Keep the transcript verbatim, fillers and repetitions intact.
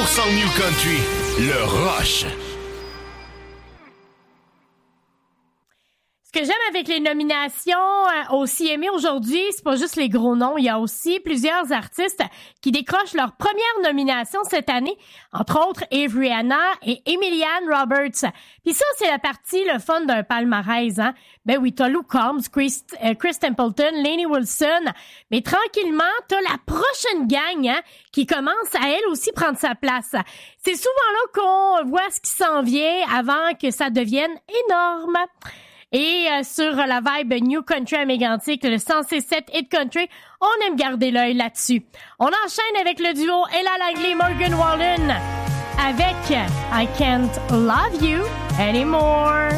cent New Country, le Rush. Ce que j'aime avec les nominations euh, au C M A aujourd'hui, c'est pas juste les gros noms. Il y a aussi plusieurs artistes qui décrochent leur première nomination cette année. Entre autres, Avery Hanna et Emilian Roberts. Puis ça, c'est la partie, le fun d'un palmarès, hein. Ben oui, t'as Lou Combs, Chris, euh, Chris Templeton, Lainey Wilson. Mais tranquillement, t'as la prochaine gang, hein, qui commence à elle aussi prendre sa place. C'est souvent là qu'on voit ce qui s'en vient avant que ça devienne énorme. Et euh, sur la vibe New Country à Mégantic, le cent six sept Hit Country, on aime garder l'œil là-dessus. On enchaîne avec le duo Ella Langley Morgan Wallen avec I Can't Love You Anymore.